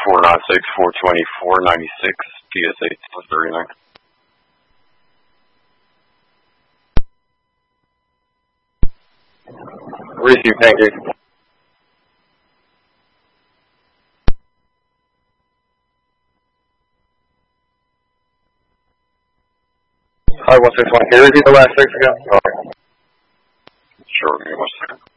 496, 424, 96, PSA 39. Receive, thank you. Hi, 161. Can you repeat the last 6 again? Sure, give me 1 second.